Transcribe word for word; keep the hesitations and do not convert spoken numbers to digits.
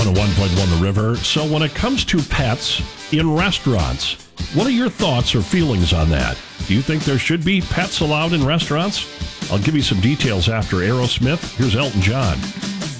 one oh one point one The River. So when it comes to pets in restaurants, what are your thoughts or feelings on that? Do you think there should be pets allowed in restaurants? I'll give you some details after Aerosmith. Here's Elton John.